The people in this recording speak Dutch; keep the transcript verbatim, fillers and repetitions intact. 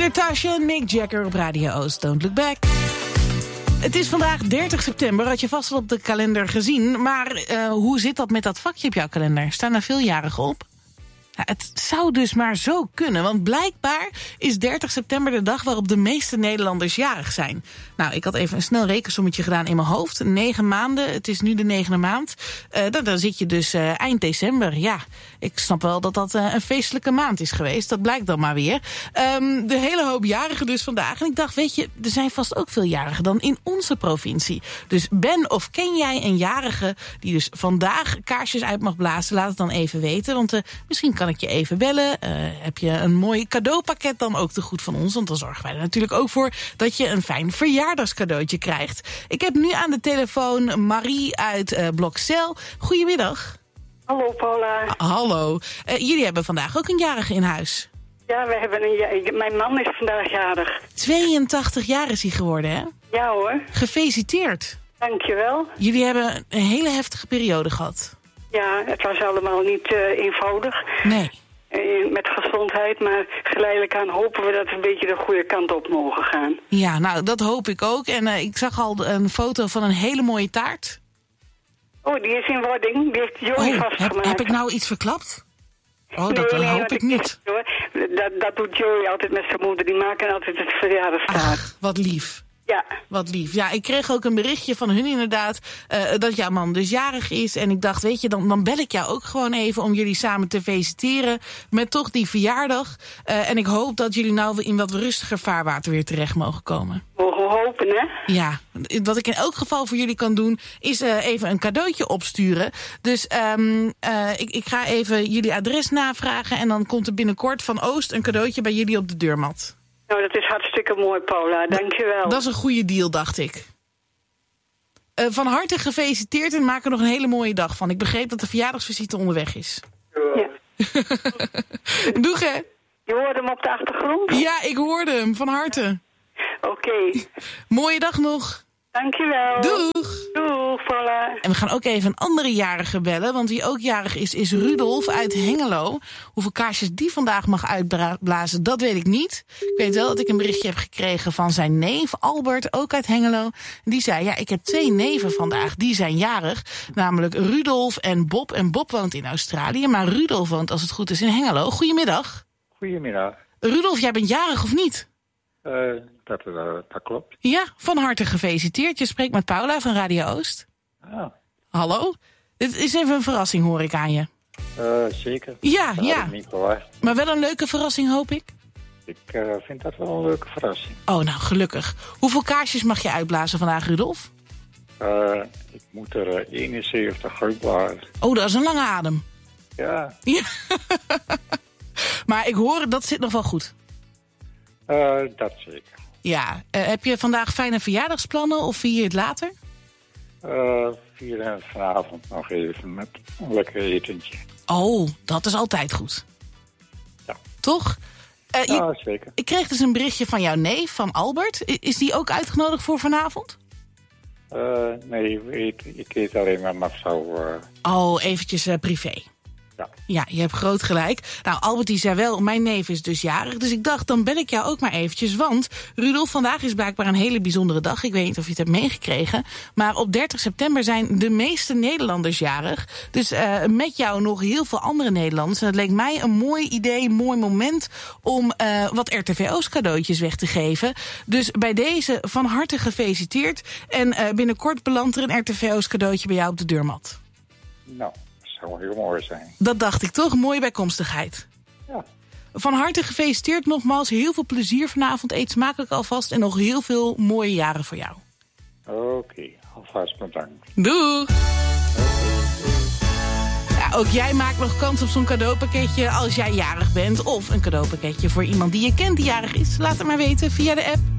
Peter Tosh en Mick Jagger op Radio Oost. Don't look back. Het is vandaag dertig september, had je vast al op de kalender gezien. Maar uh, hoe zit dat met dat vakje op jouw kalender? Staan er veel jarigen op? Nou, het zou dus maar zo kunnen, want blijkbaar is dertig september de dag waarop de meeste Nederlanders jarig zijn. Nou, ik had even een snel rekensommetje gedaan in mijn hoofd. Negen maanden, het is nu de negende maand. Uh, dan, dan zit je dus uh, eind december. Ja, ik snap wel dat dat uh, een feestelijke maand is geweest. Dat blijkt dan maar weer. Um, de hele hoop jarigen dus vandaag. En ik dacht, weet je, er zijn vast ook veel jarigen dan in onze provincie. Dus ben of ken jij een jarige die dus vandaag kaarsjes uit mag blazen? Laat het dan even weten, want uh, misschien kan ik je even bellen. Uh, heb je een mooi cadeaupakket dan ook te goed van ons? Want dan zorgen wij er natuurlijk ook voor dat je een fijn verjaardagscadeautje krijgt. Ik heb nu aan de telefoon Marie uit uh, Blokzijl. Goedemiddag. Hallo Paula. Ah, hallo. Uh, jullie hebben vandaag ook een jarige in huis. Ja, we hebben een, mijn man is vandaag jarig. tweeëntachtig jaar is hij geworden, hè? Ja hoor. Gefeliciteerd. Dankjewel. Jullie hebben een hele heftige periode gehad. Ja, het was allemaal niet uh, eenvoudig. Nee. Uh, met gezondheid, maar geleidelijk aan hopen we dat we een beetje de goede kant op mogen gaan. Ja, nou, dat hoop ik ook. En uh, ik zag al een foto van een hele mooie taart. Oh, die is in wording. Die heeft Joey oh, vastgemaakt. Heb, heb ik nou iets verklapt? Oh, nee, dat nee, hoop ik niet. Hoor. Dat, dat doet Joey altijd met zijn moeder. Die maken altijd het verjaardagstaart. Ach, wat lief. Ja. Wat lief. Ja, ik kreeg ook een berichtje van hun inderdaad uh, dat jouw man dus jarig is. En ik dacht, weet je, dan, dan bel ik jou ook gewoon even om jullie samen te feliciteren met toch die verjaardag. Uh, en ik hoop dat jullie nou in wat rustiger vaarwater weer terecht mogen komen. Mogen we hopen, hè? Ja, wat ik in elk geval voor jullie kan doen is uh, even een cadeautje opsturen. Dus um, uh, ik, ik ga even jullie adres navragen en dan komt er binnenkort van Oost een cadeautje bij jullie op de deurmat. Nou, dat is hartstikke mooi, Paula. Dankjewel. Dat is een goede deal, dacht ik. Uh, van harte gefeliciteerd en maak er nog een hele mooie dag van. Ik begreep dat de verjaardagsvisite onderweg is. Ja. Doeg, hè? Je hoorde hem op de achtergrond? Ja, ik hoorde hem. Van harte. Oké. Okay. Mooie dag nog. Dankjewel. Doeg. Doeg, Paula. En we gaan ook even een andere jarige bellen. Want wie ook jarig is, is Rudolf uit Hengelo. Hoeveel kaarsjes die vandaag mag uitblazen, dat weet ik niet. Ik weet wel dat ik een berichtje heb gekregen van zijn neef, Albert, ook uit Hengelo. Die zei, ja, ik heb twee neven vandaag, die zijn jarig. Namelijk Rudolf en Bob. En Bob woont in Australië, maar Rudolf woont, als het goed is, in Hengelo. Goedemiddag. Goedemiddag. Rudolf, jij bent jarig of niet? Uh, dat, uh, dat klopt. Ja, van harte gefeliciteerd. Je spreekt met Paula van Radio Oost. Ah. Hallo? Dit is even een verrassing, hoor ik aan je. Uh, zeker. Ja, dat ja. had ik niet verwacht. Maar wel een leuke verrassing, hoop ik? Ik uh, vind dat wel een leuke verrassing. Oh, nou, gelukkig. Hoeveel kaarsjes mag je uitblazen vandaag, Rudolf? Uh, ik moet er uh, eenenzeventig uitblazen. Oh, dat is een lange adem. Ja. Ja. Maar ik hoor, dat zit nog wel goed. Uh, dat zeker. Ja. Uh, heb je vandaag fijne verjaardagsplannen of vier je het later? Uh, vieren vanavond nog even met een lekker etentje. Oh, dat is altijd goed. Ja. Toch? Uh, ja, je, zeker. Ik kreeg dus een berichtje van jouw neef, van Albert. Is die ook uitgenodigd voor vanavond? Uh, nee, ik eet, ik eet alleen maar met zo... Uh... Oh, eventjes uh, privé. Ja. Ja, je hebt groot gelijk. Nou, Albert die zei wel, mijn neef is dus jarig. Dus ik dacht, dan bel ik jou ook maar eventjes. Want, Rudolf, vandaag is blijkbaar een hele bijzondere dag. Ik weet niet of je het hebt meegekregen. Maar op dertig september zijn de meeste Nederlanders jarig. Dus uh, met jou nog heel veel andere Nederlanders. En het leek mij een mooi idee, een mooi moment... om uh, wat R T V O's cadeautjes weg te geven. Dus bij deze van harte gefeliciteerd. En uh, binnenkort belandt er een R T V O's cadeautje bij jou op de deurmat. Nou... zou heel mooi zijn. Dat dacht ik toch, mooie bijkomstigheid. Ja. Van harte gefeliciteerd nogmaals, heel veel plezier vanavond, eet smakelijk alvast en nog heel veel mooie jaren voor jou. Oké, okay, alvast bedankt. Doeg! Ja, ook jij maakt nog kans op zo'n cadeaupakketje als jij jarig bent of een cadeaupakketje voor iemand die je kent die jarig is. Laat het maar weten via de app.